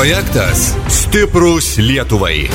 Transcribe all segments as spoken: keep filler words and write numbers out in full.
Projektas Stiprūs Lietuvai.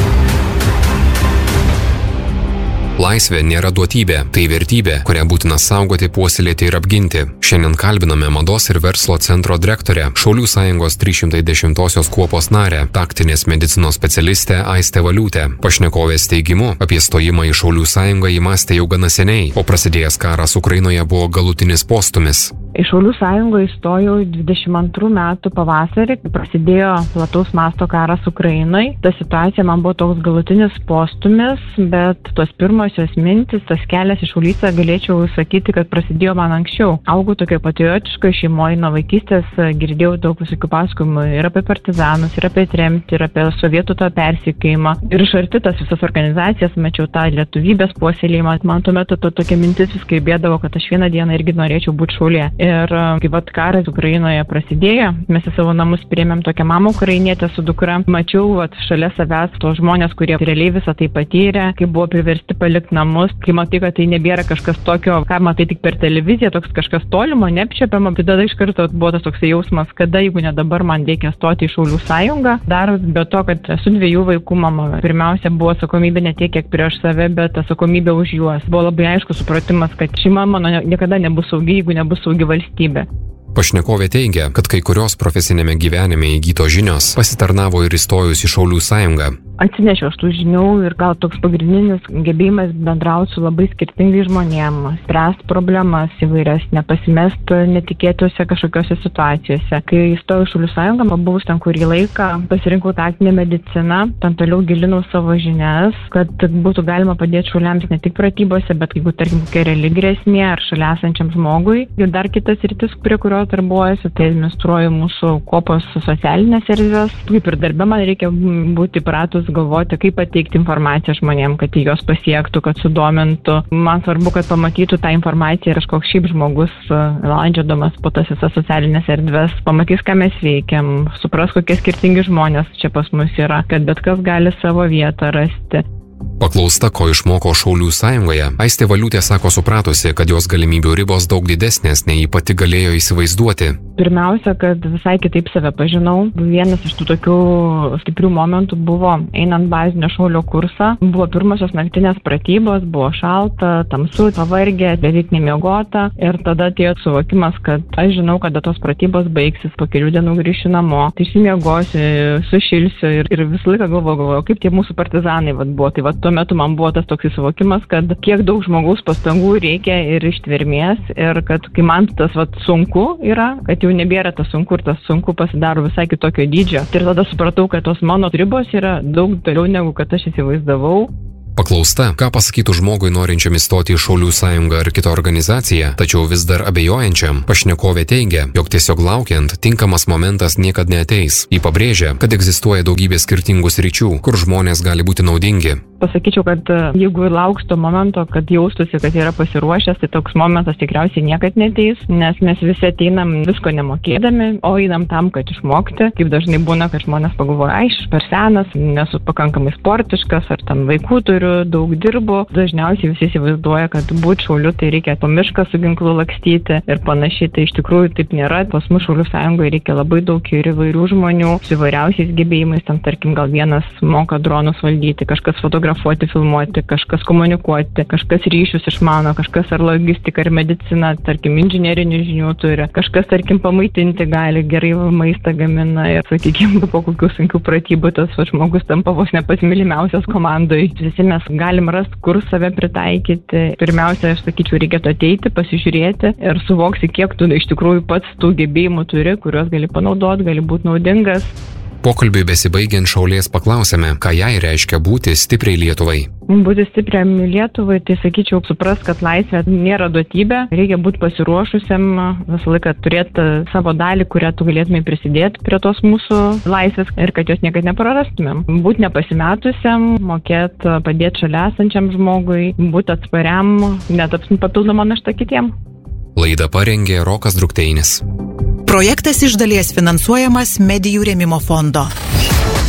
Laisvė nėra duotybė, tai vertybė, kurią būtina saugoti, puoselėti ir apginti. Šiandien kalbiname Mados ir verslo centro direktorę, Šaulių sąjungos trys šimtai dešimtosios kuopos narę, taktinės medicinos specialistę Aistę Valiūtę. Pašnekovės teigimu, apie stojimą į Šaulių sąjungą įmąstė jau gana seniai, o prasidėjęs karas Ukrainoje buvo galutinis postūmis. Į Šaulių sąjungą įstojau dvidešimt antrų metų pavasarį, kai prasidėjo plataus masto karas Ukrainai. Ta situacija man buvo toks galutinis postūmis, bet tos pirmosios mintis, tas kelias į Šaulyse galėčiau sakyti, kad prasidėjo man anksčiau. Augau tokio patriotiško šeimoje, nuo vaikystės girdėjau daug visokių pasakojimų ir apie partizanus, ir apie tremtį, ir apie sovietų tą persekiojimą. Ir iš arti tas visas organizacijas mačiau tą lietuvybės puoselėjimą. Man tuo metu to tokia mintis vis kalbėdavo, kad aš vieną dieną irgi norėčiau būti šaulė. Ir kai vat karas Ukrainoje prasidėjo, mes į savo namus priėmėm tokią mamą ukrainietę su dukra. Mačiau vat šalia savęs tos žmonės, kurie realiai visą tai patyrė, kai buvo priversti palikti namus, kai matai, kad tai nebėra kažkas tokio, ką matai tik per televiziją, toks kažkas tolimo, neapčiuopiamo. Tai tada iš karto buvo tas toks jausmas, kada, jeigu ne dabar, man reikia stoti į Šaulių sąjungą. Dar be to, kad esu dviejų vaikų mama. Pirmiausia buvo atsakomybė ne tiek, kiek prieš save, bet atsakomybė už juos. Buvo labai aiškus supratimas, kad šeima mano niekada nebus saugi, jeigu nebus saugi valstybė. Pašnekovė teigia, kad kai kurios profesinėme gyvenime įgytos žinios pasitarnavo ir įstojus į Šaulių sąjungą. Atsinešiau tų žinių ir gal toks pagrindinis gebėjimas bendrauti su labai skirtingai žmonėmis, spręsti problemas įvairias, nepasimesti netikėtose kažkokiose situacijose. Kai įstojau į Šaulių sąjungą, buvus ten kurį laiką, pasirinkau taktinę mediciną, ten toliau gilinau savo žinias, kad būtų galima padėti šauliams ne tik pratybose, bet jeigu, tarkim, kokia reali grėsmė ar šalia esančiam žmogui. Ir dar kitas rytis, prie kurio darbuojuosi, tai administruoju mūsų kuopos socialinės erdves. Kaip ir darbe man reikia būti įpratus galvoti, kaip pateikti informaciją žmonėm, kad juos pasiektų, kad sudomintų. Man svarbu, kad pamatytų tą informaciją ir kažkoks šiaip žmogus, landžiodamas po tas visas socialinės erdves, pamatys, ką mes veikiam, supras, kokie skirtingi žmonės čia pas mus yra, kad bet kas gali savo vietą rasti. Paklausta, ko išmoko Šaulių sąjungoje, Aistė Valiūtė sako supratusi, kad jos galimybių ribos daug didesnės, nei ji pati galėjo įsivaizduoti. Pirmiausia, kad visai kitaip save pažinau. Vienas iš tų tokių stiprių momentų buvo einant bazinio šaulio kursą. Buvo pirmosios naktinės pratybos, buvo šalta, tamsu, pavargę, beveik nemiegota. Ir tada atėjo suvokimas, kad aš žinau, kada tos pratybos baigsis, po kelių dienų grįšiu namo, tai išsimiegosiu, sušilsiu ir, ir visą laiką galvoju, galvoju, kaip tie mūsų partizanai vat, buvo. Tai vat, tuo metu man buvo tas toks suvokimas, kad kiek daug žmogaus pastangų reikia ir ištvermės ir kad kai man tas vat, sunku yra, kad jau nebėra tas sunku ir tas sunku pasidaro visai kitokio dydžio. Ir tada supratau, kad tos mano ribos yra daug toliau negu kad aš įsivaizdavau. Paklausta, ką pasakytų žmogui norinčiam įstoti į Šaulių sąjungą ar kitą organizaciją, tačiau vis dar abejojančiam, pašnekovė teigia, jog tiesiog laukiant, tinkamas momentas niekad neateis. Ji pabrėžia, kad egzistuoja daugybė skirtingų sričių, kur žmonės gali būti naudingi. Pasakyčiau, kad jeigu lauks to momento, kad jaustųsi, kad yra pasiruošęs, tai toks momentas tikriausiai niekad neateis, nes mes visi ateinam visko nemokėdami, o einam tam, kad išmokti. Kaip dažnai būna, kad žmonės pagalvoja, aš per senas, nesu pakankamai sportiškas, ar ten vaikų turiu, daug dirbu. Dažniausiai visi įsivaizduoja, kad būti šauliu tai reikia po mišką su ginklu lakstyti ir panašiai. Tai iš tikrųjų taip nėra. Pas mus Šaulių sąjungoje reikia labai daug ir įvairių žmonių su įvairiausiais gebėjimais. Ten, tarkim, gal vienas moka dronus valdyti, kažkas fotografuoti, filmuoti, kažkas komunikuoti, kažkas ryšius išmano, kažkas ar logistika, ar medicina, tarkim, inžinerinių žinių turi, kažkas, tarkim, pamaitinti gali, gerai maistą gamina ir, sakykime, po kokių sunkių pratybų tas žmogus tampa vos ne pats mylimiausias komandai. Visi mes galim rasti, kur save pritaikyti. Pirmiausia, aš sakyčiau, reikėtų ateiti, pasižiūrėti ir suvoksi, kiek tu iš tikrųjų pats tų gebėjimų turi, kuriuos gali panaudoti, gali būti naudingas. Pokalbiui besibaigiant Šaulės paklausėme, ką jai reiškia būti stipriai Lietuvai. Būti stipriam Lietuvai, tai sakyčiau, supras, kad laisvė nėra duotybė, reikia būti pasiruošusiam, visą laiką turėti savo dalį, kurią tu galėtumai prisidėti prie tos mūsų laisvės ir kad jos niekada neprarastumėm. Būti nepasimetusiam, mokėti padėti šalia esančiam žmogui, būti atspariam, netapsint papildomą naštą kitiem. Laidą parengė Rokas Drukteinis. Projektas iš dalies finansuojamas Medijų rėmimo fondo.